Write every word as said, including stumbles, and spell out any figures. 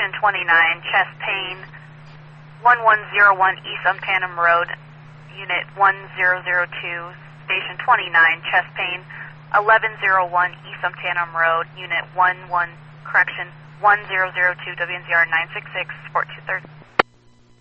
Station twenty-nine, chest pain, one one zero one East Umptanum Road, Unit one zero zero two, Station twenty-nine, chest pain, eleven oh one East Umptanum Road, Unit one one, correction, one zero zero two, W N Z R nine six six, Sport two thirty.